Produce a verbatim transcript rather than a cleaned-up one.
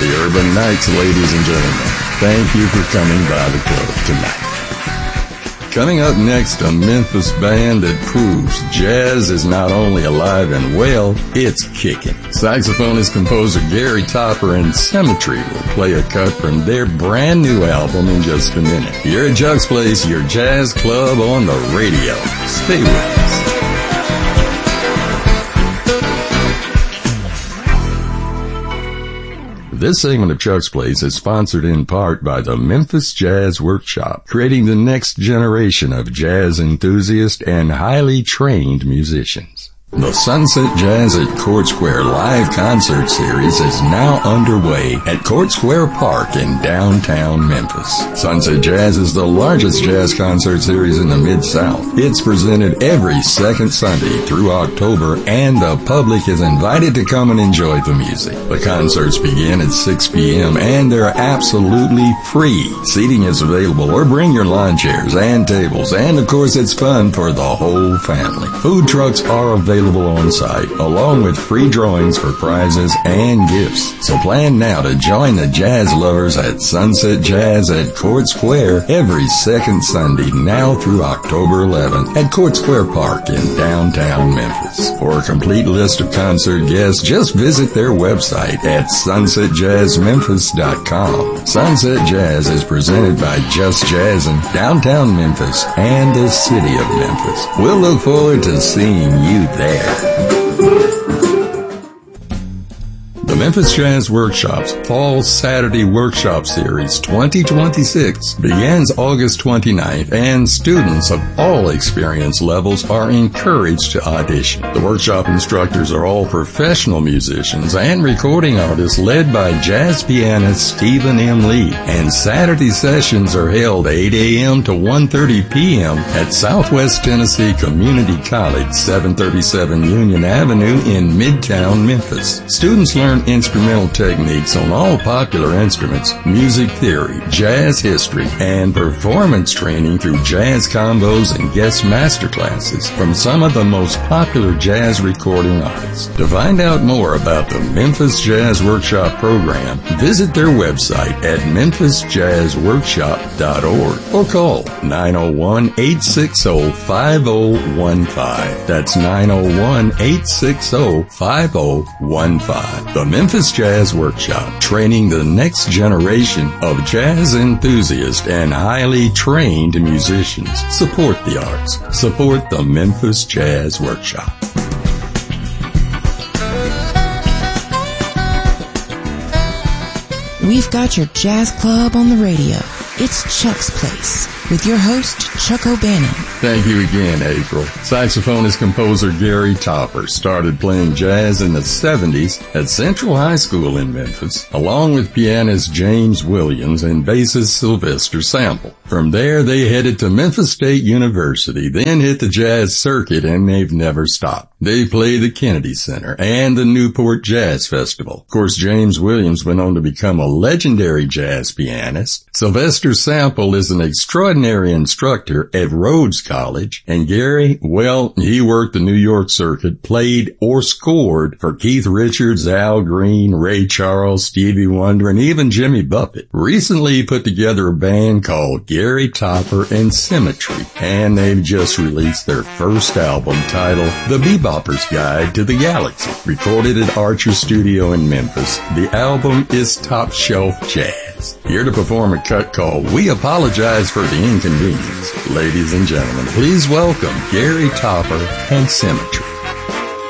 the Urban Knights, ladies and gentlemen. Thank you for coming by the club tonight. Coming up next, a Memphis band that proves jazz is not only alive and well, it's kicking. Saxophonist composer Gary Topper and Symmetry will play a cut from their brand new album in just a minute. You're at Chuck's Place, your jazz club on the radio. Stay with us. This segment of Chuck's Place is sponsored in part by the Memphis Jazz Workshop, creating the next generation of jazz enthusiasts and highly trained musicians. The Sunset Jazz at Court Square live concert series is now underway at Court Square Park in downtown Memphis. Sunset Jazz is the largest jazz concert series in the Mid-South. It's presented every second Sunday through October, and the public is invited to come and enjoy the music. The concerts begin at six p.m. and they're absolutely free. Seating is available, or bring your lawn chairs and tables, and of course it's fun for the whole family. Food trucks are available on site, along with free drawings for prizes and gifts. So plan now to join the jazz lovers at Sunset Jazz at Court Square every second Sunday now through October eleventh at Court Square Park in downtown Memphis. For a complete list of concert guests, just visit their website at sunset jazz memphis dot com. Sunset Jazz is presented by Just Jazzin', downtown Memphis, and the city of Memphis. We'll look forward to seeing you there. The Memphis Jazz Workshop's Fall Saturday Workshop Series twenty twenty-six begins August twenty-ninth, and students of all experience levels are encouraged to audition. The workshop instructors are all professional musicians and recording artists led by jazz pianist Stephen M. Lee, and Saturday sessions are held eight a.m. to one thirty p.m. at Southwest Tennessee Community College, seven thirty-seven Union Avenue in Midtown Memphis. Students learn instrumental techniques on all popular instruments, music theory, jazz history, and performance training through jazz combos and guest masterclasses from some of the most popular jazz recording artists. To find out more about the Memphis Jazz Workshop program, visit their website at memphis jazz workshop dot org or call nine oh one, eight six oh, five oh one five. That's nine oh one, eight six oh, five oh one five. The Memphis Jazz Workshop, training the next generation of jazz enthusiasts and highly trained musicians. Support the arts. Support the Memphis Jazz Workshop. We've got your jazz club on the radio. It's Chuck's Place with your host, Chuck O'Bannon. Thank you again, April. Saxophonist composer Gary Topper started playing jazz in the seventies at Central High School in Memphis, along with pianist James Williams and bassist Sylvester Sample. From there, they headed to Memphis State University, then hit the jazz circuit, and they've never stopped. They play the Kennedy Center and the Newport Jazz Festival. Of course, James Williams went on to become a legendary jazz pianist. Sylvester Sample is an extraordinary instructor at Rhodes College, and Gary, well, he worked the New York circuit, played or scored for Keith Richards, Al Green, Ray Charles, Stevie Wonder, and even Jimmy Buffett. Recently, he put together a band called Gary Topper and Symmetry, and they've just released their first album titled The Bebopper's Guide to the Galaxy. Recorded at Archer Studio in Memphis, the album is top shelf jazz. Here to perform a cut called We Apologize for the Inconvenience. Ladies and gentlemen, please welcome Gary Topper and Symmetry.